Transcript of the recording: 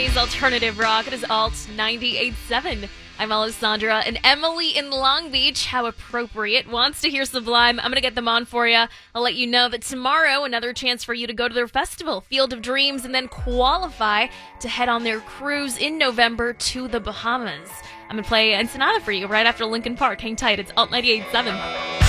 Alternative rock. It is Alt 98.7. I'm Alessandra, and Emily in Long Beach, how appropriate, wants to hear Sublime. I'm going to get them on for you. I'll let you know that tomorrow, another chance for you to go to their festival, Field of Dreams, and then qualify to head on their cruise in November to the Bahamas. I'm going to play Ensenada for you right after Linkin Park. Hang tight. It's Alt 98.7.